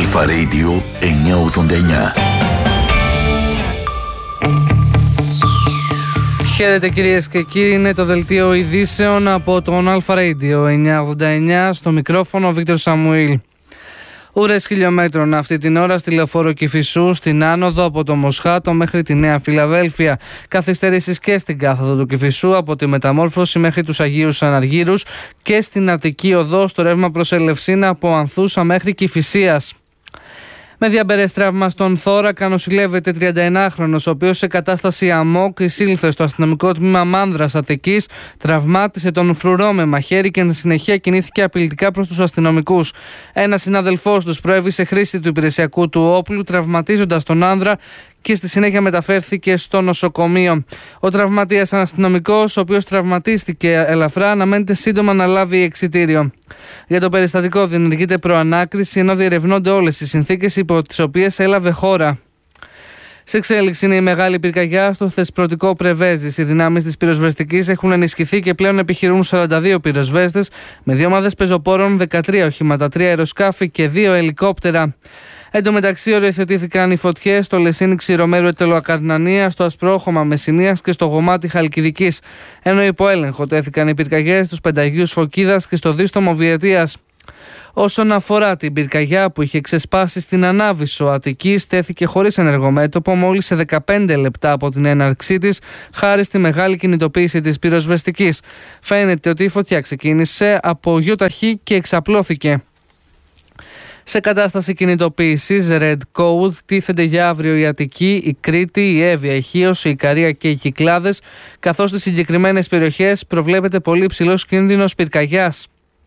Αλφα Radio 989. Χαίρετε κυρίες και κύριοι, είναι το δελτίο ειδήσεων από τον Αλφα Radio 989, στο μικρόφωνο Βίκτορ Σαμουήλ. Ουρές χιλιόμετρων αυτή την ώρα στη Λεωφόρο Κηφισού, στην άνοδο από το Μοσχάτο μέχρι τη Νέα Φιλαδέλφια. Καθυστερήσεις και στην κάθοδο του Κηφισού από τη Μεταμόρφωση μέχρι τους Αγίους Αναργύρους και στην Αττική Οδό στο ρεύμα προς Ελευσίνα από Ανθούσα μέχρι Κηφισίας. Με διαμπερές τραύμα στον θώρακα νοσηλεύεται 31χρονος, ο οποίος σε κατάσταση αμόκ εισήλθε στο αστυνομικό τμήμα Μάνδρας Αττικής, τραυμάτισε τον φρουρό με μαχαίρι και εν συνεχεία κινήθηκε απειλητικά προς τους αστυνομικούς. Ένας συναδελφός τους προέβη σε χρήση του υπηρεσιακού του όπλου, τραυματίζοντας τον άνδρα και στη συνέχεια μεταφέρθηκε στο νοσοκομείο. Ο τραυματίας αστυνομικός, ο οποίος τραυματίστηκε ελαφρά, αναμένεται σύντομα να λάβει εξιτήριο. Για το περιστατικό διενεργείται προανάκριση, ενώ διερευνώνται όλες οι συνθήκες υπό τις οποίες έλαβε χώρα. Σε εξέλιξη είναι η μεγάλη πυρκαγιά στο Θεσπρωτικό Πρεβέζης. Οι δυνάμεις της πυροσβεστικής έχουν ενισχυθεί και πλέον επιχειρούν 42 πυροσβέστες με 2 ομάδες πεζοπόρων, 13 οχήματα, 3 αεροσκάφη και 2 ελικόπτερα. Εν τω μεταξύ, οριοθετήθηκαν οι φωτιές στο Λεσίνι Ξηρομέρου Ετελοακαρνανία, στο Ασπρόχωμα Μεσσηνίας και στο Γομάτι Χαλκιδικής. Ενώ υπό έλεγχο τέθηκαν οι πυρκαγιές στους Πενταγίους Φωκίδας και στο Δίστομο Βιετίας. Όσον αφορά την πυρκαγιά που είχε ξεσπάσει στην Ανάβησο Αττικής, τέθηκε χωρίς ενεργομέτωπο μόλις σε 15 λεπτά από την έναρξή της, χάρη στη μεγάλη κινητοποίηση της πυροσβεστικής. Φαίνεται ότι η φωτιά ξεκίνησε από γιοταχή και εξαπλώθηκε. Σε κατάσταση κινητοποίησης Red Code τίθενται για αύριο η Αττική, η Κρήτη, η Εύβοια, η Χίος, η Ικαρία και οι Κυκλάδες, καθώς στις συγκεκριμένες περιοχές προβλέπεται πολύ υψηλός κίνδυνος πυρκαγιάς.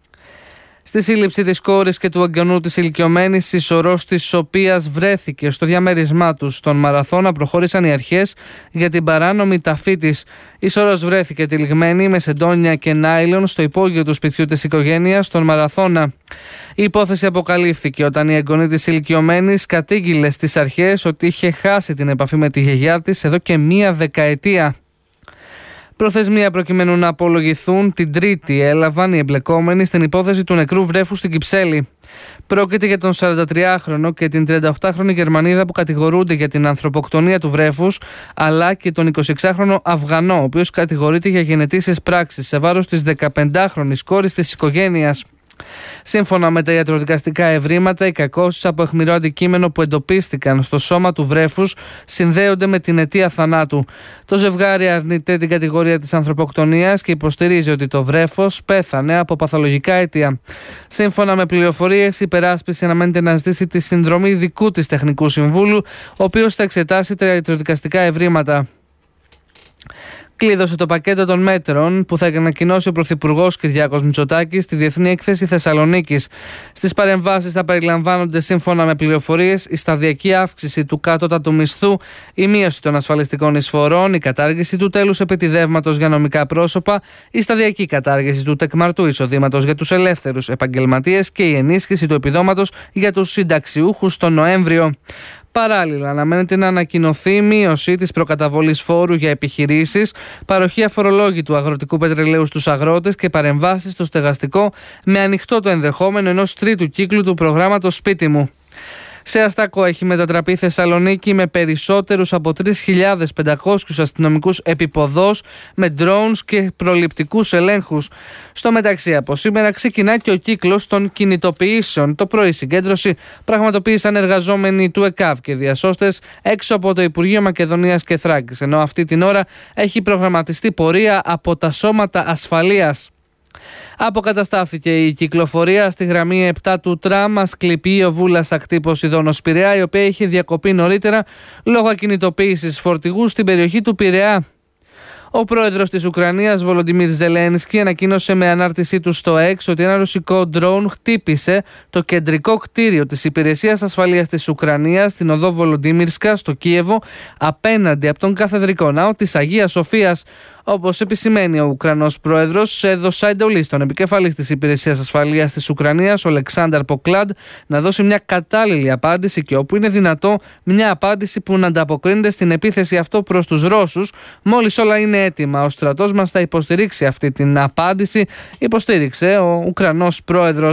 Στη σύλληψη της κόρης και του εγγονού της ηλικιωμένης, η σωρός της οποίας βρέθηκε στο διαμέρισμά τους στον Μαραθώνα, προχώρησαν οι αρχές για την παράνομη ταφή της. Η σωρός βρέθηκε τυλιγμένη με σεντόνια και νάιλον στο υπόγειο του σπιτιού της οικογένειας στον Μαραθώνα. Η υπόθεση αποκαλύφθηκε όταν η εγγονή της ηλικιωμένης κατήγγειλε στις αρχές ότι είχε χάσει την επαφή με τη γιαγιά της εδώ και 1 δεκαετία. Προθεσμία προκειμένου να απολογηθούν την Τρίτη έλαβαν οι εμπλεκόμενοι στην υπόθεση του νεκρού βρέφου στην Κυψέλη. Πρόκειται για τον 43χρονο και την 38χρονη Γερμανίδα που κατηγορούνται για την ανθρωποκτονία του βρέφους, αλλά και τον 26χρονο Αφγανό, ο οποίος κατηγορείται για γενετήσεις πράξεις σε βάρος της 15χρονης κόρης της οικογένειας. Σύμφωνα με τα ιατροδικαστικά ευρήματα, οι κακώσεις από αιχμηρό αντικείμενο που εντοπίστηκαν στο σώμα του βρέφους συνδέονται με την αιτία θανάτου. Το ζευγάρι αρνείται την κατηγορία της ανθρωποκτονίας και υποστηρίζει ότι το βρέφος πέθανε από παθολογικά αίτια. Σύμφωνα με πληροφορίες, η υπεράσπιση αναμένεται να ζητήσει τη συνδρομή δικού της τεχνικού συμβούλου, ο οποίος θα εξετάσει τα ιατροδικαστικά ευρήματα. Κλείδωσε το πακέτο των μέτρων που θα ανακοινώσει ο Πρωθυπουργός Κυριάκος Μητσοτάκης στη Διεθνή Έκθεση Θεσσαλονίκης. Στις παρεμβάσεις θα περιλαμβάνονται, σύμφωνα με πληροφορίες, η σταδιακή αύξηση του κατώτατου μισθού, η μείωση των ασφαλιστικών εισφορών, η κατάργηση του τέλους επιτιδεύματος για νομικά πρόσωπα, η σταδιακή κατάργηση του τεκμαρτού εισοδήματος για τους ελεύθερους επαγγελματίες και η ενίσχυση του επιδόματος για τους συνταξιούχους τον Νοέμβριο. Παράλληλα, αναμένεται να ανακοινωθεί μείωση της προκαταβολής φόρου για επιχειρήσεις, παροχή αφορολόγητου αγροτικού πετρελαίου στους αγρότες και παρεμβάσεις στο στεγαστικό, με ανοιχτό το ενδεχόμενο ενός τρίτου κύκλου του προγράμματος Σπίτι μου. Σε αστακό έχει μετατραπεί η Θεσσαλονίκη με περισσότερους από 3.500 αστυνομικούς επιποδός με drones και προληπτικούς ελέγχους. Στο μεταξύ, από σήμερα ξεκινά και ο κύκλος των κινητοποιήσεων. Το πρωί συγκέντρωση πραγματοποίησαν εργαζόμενοι του ΕΚΑΒ και διασώστες έξω από το Υπουργείο Μακεδονίας και Θράκης, ενώ αυτή την ώρα έχει προγραμματιστεί πορεία από τα σώματα ασφαλείας. Αποκαταστάθηκε η κυκλοφορία στη γραμμή 7 του τραμ Ασκληπείο Βούλας Ακτύπος Ιδώνος Πειραιά, η οποία είχε διακοπεί νωρίτερα λόγω ακινητοποίησης φορτηγού στην περιοχή του Πειραιά. Ο πρόεδρος της Ουκρανίας, Βολοντιμίρ Ζελένσκι, ανακοίνωσε με ανάρτησή του στο X ότι ένα ρωσικό ντρόουν χτύπησε το κεντρικό κτίριο της Υπηρεσίας Ασφαλείας της Ουκρανίας στην οδό Βολοντίμιρσκα στο Κίεβο, απέναντι από τον καθεδρικό ναό της Αγίας Σοφίας. Όπως επισημαίνει ο Ουκρανός πρόεδρος, έδωσε εντολή στον επικεφαλής της Υπηρεσίας Ασφαλείας της Ουκρανίας, ο Αλεξάνδρ Ποκλάντ, να δώσει μια κατάλληλη απάντηση και όπου είναι δυνατό μια απάντηση που να ανταποκρίνεται στην επίθεση αυτό προς τους Ρώσους. Μόλις όλα είναι έτοιμα, ο στρατός μας θα υποστηρίξει αυτή την απάντηση, υποστήριξε ο Ουκρανός πρόεδρος.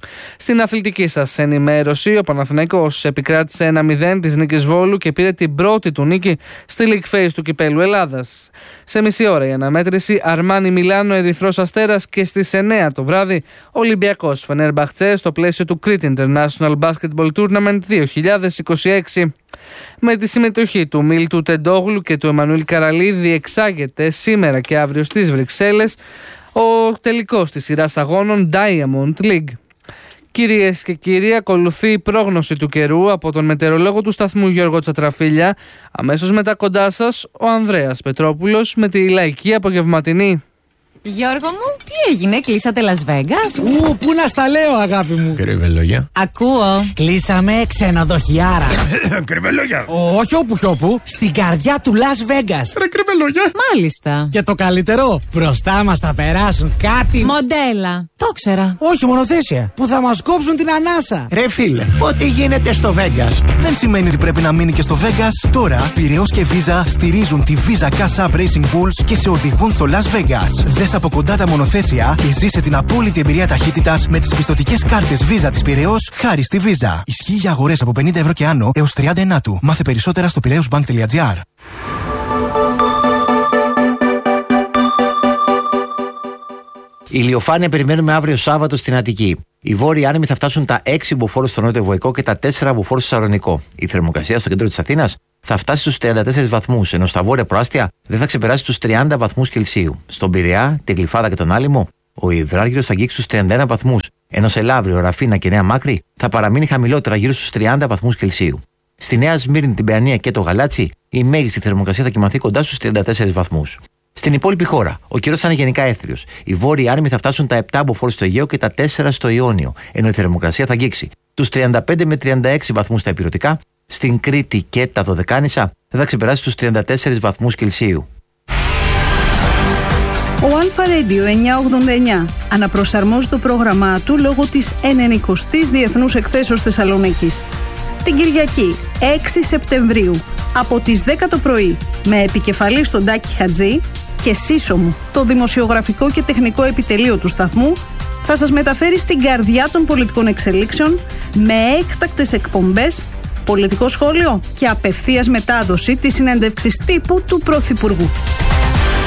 Στην αθλητική σας ενημέρωση, ο Παναθηναϊκός επικράτησε 1-0 της νίκης Βόλου και πήρε την πρώτη του νίκη στη League Phase του Κυπέλλου Ελλάδας. Σε μισή ώρα η αναμέτρηση Αρμάνι Μιλάνο Ερυθρός Αστέρας και στις 9 το βράδυ Ολυμπιακός Φενέρμπαχτσε στο πλαίσιο του Crete International Basketball Tournament 2026. Με τη συμμετοχή του Μίλτου Τεντόγλου και του Εμμανουήλ Καραλίδη εξάγεται σήμερα και αύριο στις Βρυξέλλες ο τελικός της σειράς αγώνων Diamond League. Κυρίες και κύριοι, ακολουθεί η πρόγνωση του καιρού από τον μετεωρολόγο του σταθμού Γιώργο Τσατραφίλια. Αμέσως μετά κοντά σας ο Ανδρέας Πετρόπουλος με τη λαϊκή απογευματινή. Γιώργο μου, τι έγινε, κλείσατε Las Vegas? Πού να στα λέω, αγάπη μου. Κρυβελόγια. Ακούω. Κλείσαμε ξενοδοχιάρα. Κρυβελόγια. Όχι όπου κι όπου, στην καρδιά του Las Vegas. Ρε κρυβελόγια. Μάλιστα. Και το καλύτερο, μπροστά μας θα περάσουν κάτι. Μοντέλα. Το ξέρα. Όχι, μονοθέσια. Που θα μας κόψουν την ανάσα. Ρε φίλε, ό,τι γίνεται στο Vegas δεν σημαίνει ότι πρέπει να μείνει και στο Vegas. Τώρα, Πειραιώς και Visa στηρίζουν τη Visa Cash App Racing Bulls και σε οδηγούν στο Las Vegas. Δες από κοντά τα μονοθέσια και ζήσε την απόλυτη εμπειρία ταχύτητας με τις πιστωτικές κάρτες Visa της Πειραιώς χάρη στη Visa. Ισχύει για αγορές από 50 ευρώ και άνω έως 39 του. Μάθε περισσότερα στο piraeusbank.gr. Ηλιοφάνεια περιμένουμε αύριο Σάββατο στην Αττική. Οι βόρειοι άνεμοι θα φτάσουν τα 6 μποφόρ στο νότιο Βοϊκό και τα 4 μποφόρ στο Σαλονικό. Η θερμοκρασία στο κέντρο της Αθήνας θα φτάσει στους 34 βαθμούς, ενώ στα βόρεια προάστια δεν θα ξεπεράσει τους 30 βαθμούς Κελσίου. Στον Πειραιά, την Γλυφάδα και τον Άλυμο, ο υδράργυρος θα αγγίξει στους 31 βαθμούς, ενώ σε Λαύριο, Ραφίνα και Νέα Μάκρη θα παραμείνει χαμηλότερα γύρω στους 30 βαθμούς Κελσίου. Στη Νέα Σμύρνη, την Παιανία και το Γαλάτσι, η μέγιστη θερμοκρασία θα κοιμαθεί κοντά στους 34 βαθμούς. Στην υπόλοιπη χώρα, ο καιρός θα είναι γενικά έθριος. Οι βόρειοι άνεμοι θα φτάσουν τα 7 μποφόρ στο Αιγαίο και τα 4 στο Ιόνιο, ενώ η θερμοκρασία θα αγγίξει τους 35 με 36 βαθμούς στα ηπειρωτικά. Στην Κρήτη και τα Δωδεκάνησα δεν θα ξεπεράσει τους 34 βαθμούς Κελσίου. Ο Αλφα Radio 989 αναπροσαρμόζει το πρόγραμμά του λόγω της 90ης Διεθνούς Εκθέσεως Θεσσαλονίκης. Την Κυριακή 6 Σεπτεμβρίου από τις 10 το πρωί με επικεφαλή στον Τάκη Χατζή και σύσσωμο το δημοσιογραφικό και τεχνικό επιτελείο του σταθμού θα σας μεταφέρει στην καρδιά των πολιτικών εξελίξεων με έκτακτες εκπομπές, πολιτικό σχόλιο και απευθείας μετάδοση της συνέντευξης τύπου του Πρωθυπουργού.